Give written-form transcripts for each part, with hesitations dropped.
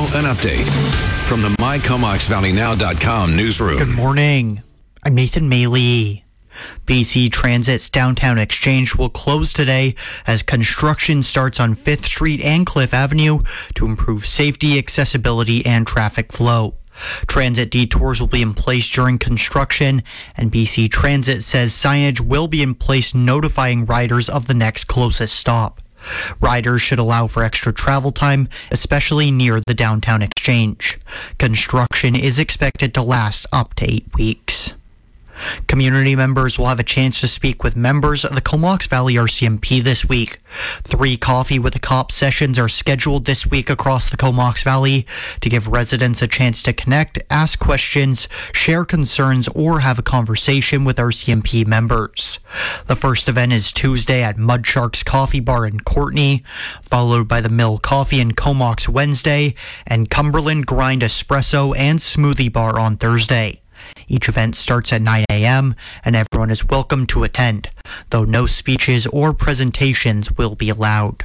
an update from the MyComoxValleyNow.com newsroom. Good morning. I'm Nathan Maley. BC Transit's downtown exchange will close today as construction starts on 5th Street and Cliff Avenue to improve safety, accessibility, and traffic flow. Transit detours will be in place during construction, and BC Transit says signage will be in place notifying riders of the next closest stop. Riders should allow for extra travel time, especially near the downtown exchange. Construction is expected to last up to 8 weeks. Community members will have a chance to speak with members of the Comox Valley RCMP this week. 3 Coffee with a Cop sessions are scheduled this week across the Comox Valley to give residents a chance to connect, ask questions, share concerns, or have a conversation with RCMP members. The first event is Tuesday at Mud Sharks Coffee Bar in Courtney, followed by the Mill Coffee in Comox Wednesday, and Cumberland Grind Espresso and Smoothie Bar on Thursday. Each event starts at 9 a.m. and everyone is welcome to attend, though no speeches or presentations will be allowed.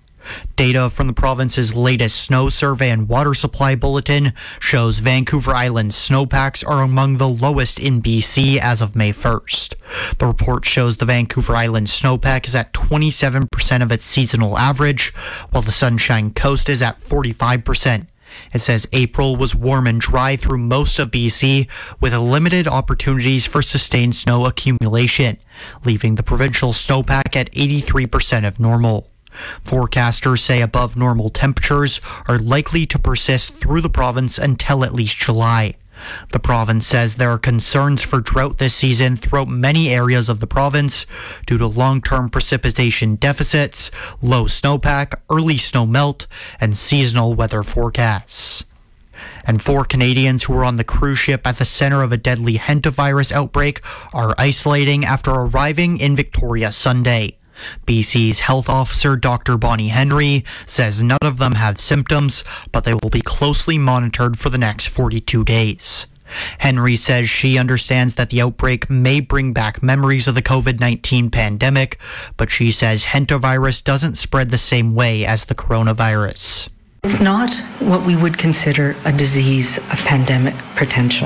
Data from the province's latest snow survey and water supply bulletin shows Vancouver Island's snowpacks are among the lowest in BC as of May 1st. The report shows the Vancouver Island snowpack is at 27% of its seasonal average, while the Sunshine Coast is at 45%. It says April was warm and dry through most of BC, with limited opportunities for sustained snow accumulation, leaving the provincial snowpack at 83% of normal. Forecasters say above normal temperatures are likely to persist through the province until at least July. The province says there are concerns for drought this season throughout many areas of the province due to long-term precipitation deficits, low snowpack, early snow melt, and seasonal weather forecasts. And 4 Canadians who were on the cruise ship at the center of a deadly hantavirus outbreak are isolating after arriving in Victoria Sunday. BC's health officer, Dr. Bonnie Henry, says none of them have symptoms, but they will be closely monitored for the next 42 days. Henry says she understands that the outbreak may bring back memories of the COVID-19 pandemic, but she says hantavirus doesn't spread the same way as the coronavirus. It's not what we would consider a disease of pandemic potential.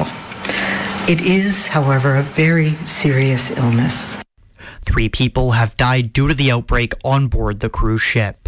It is, however, a very serious illness. 3 people have died due to the outbreak on board the cruise ship.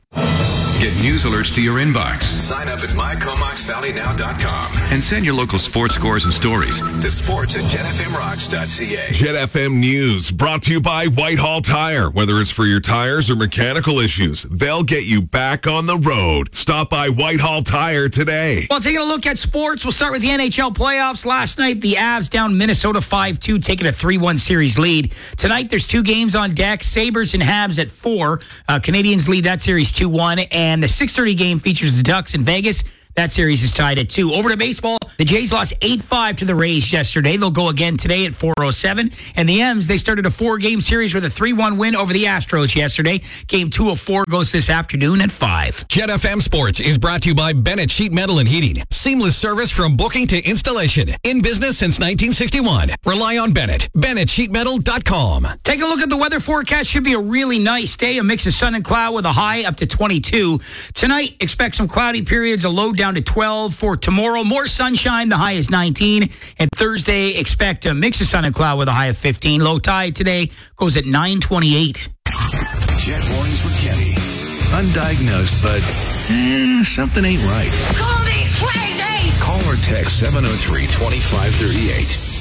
Get news alerts to your inbox. Sign up at MyComoxValleyNow.com and send your local sports scores and stories to sports@jetfmrocks.ca. Jet FM News brought to you by Whitehall Tire. Whether it's for your tires or mechanical issues, they'll get you back on the road. Stop by Whitehall Tire today. Well, taking a look at sports, we'll start with the NHL playoffs. Last night, the Avs down Minnesota 5-2, taking a 3-1 series lead. Tonight, there's 2 games on deck. Sabres and Habs at 4. Canadians lead that series 2-1. And the 6:30 game features the Ducks in Vegas. That series is tied at 2. Over to baseball, the Jays lost 8-5 to the Rays yesterday. They'll go again today at 4:07. And the M's, they started a 4-game series with a 3-1 win over the Astros yesterday. Game 2 of 4 goes this afternoon at 5. Jet FM Sports is brought to you by Bennett Sheet Metal and Heating. Seamless service from booking to installation. In business since 1961. Rely on Bennett. BennettSheetMetal.com. Take a look at the weather forecast. Should be a really nice day. A mix of sun and cloud with a high up to 22. Tonight, expect some cloudy periods, a low down to 12. For tomorrow, more sunshine, the high is 19. And Thursday, expect a mix of sun and cloud with a high of 15. Low tide today goes at 9:28. Jet Mornings with Kenny. Undiagnosed, but something ain't right. Call me crazy! Call or text 703-2538.